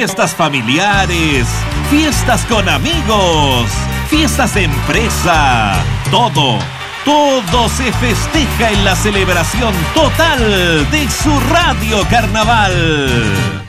fiestas familiares, fiestas con amigos, fiestas de empresa, todo se festeja en la celebración total de su Radio Carnaval.